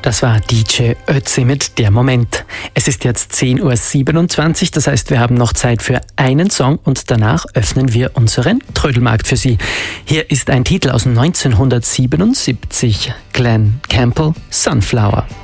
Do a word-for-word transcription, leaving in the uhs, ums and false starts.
Das war D J Ötzi mit Der Moment. Es ist jetzt zehn Uhr siebenundzwanzig, das heißt, wir haben noch Zeit für einen Song und danach öffnen wir unseren Trödelmarkt für Sie. Hier ist ein Titel aus neunzehnhundertsiebenundsiebzig, Glen Campbell, Sunflower.